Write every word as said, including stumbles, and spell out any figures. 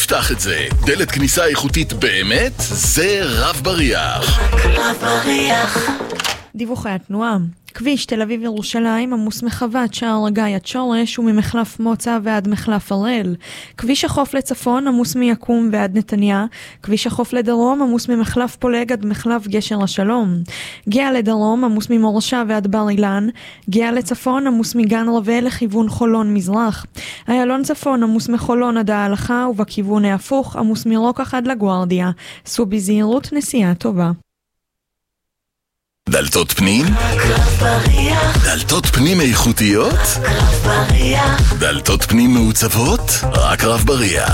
תפתח את זה. דלת כניסה איכותית באמת, זה רב בריח. רב בריח. דיווחי התנועה. כביש תל אביב ירושלים עמוס מחוות שער הגיא עד שורש וממחלף מוצא ועד מחלף הראל. כביש החוף לצפון עמוס מיקום ועד נתניה. כביש החוף לדרום עמוס ממחלף פולג עד מחלף גשר השלום. גאה לדרום עמוס ממורשה ועד בר אילן. גאה לצפון עמוס מגן רווה לכיוון חולון מזרח. איילון צפון עמוס מחולון עד ההלכה ובכיוון ההפוך עמוס מרוקח עד לגוארדיה. סעו בזהירות, נסיעה טובה. דלתות פנים? רב בריח. דלתות פנים איכותיות? רב בריח. דלתות פנים מעוצבות? רק רב בריח.